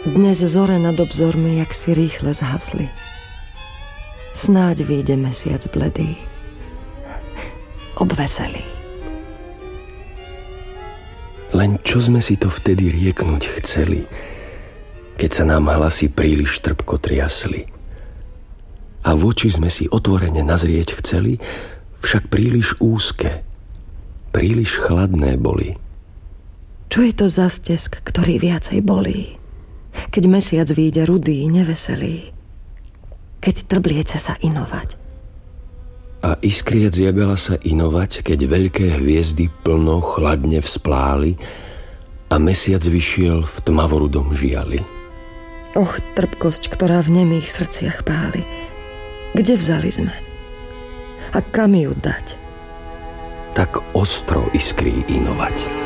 Dnes zore nad obzormi, jak si rýchle zhasli. Snáď vyjde mesiac bledý, obveselý. Len čo sme si to vtedy rieknuť chceli, keď sa nám hlasy príliš trpko triasli. A v oči sme si otvorene nazrieť chceli, však príliš úzke, príliš chladné boli. Čo je to za stesk, ktorý viacej bolí? Keď mesiac vyjde rudý, neveselý, keď trbliece sa inovať. A iskriec jagala sa inovať, keď veľké hviezdy plno chladne vzpláli a mesiac vyšiel v tmavorudom žiali. Och, trpkosť, ktorá v nemých srdciach páli. Kde vzali sme? A kam ju dať? Tak ostro iskrí inovať.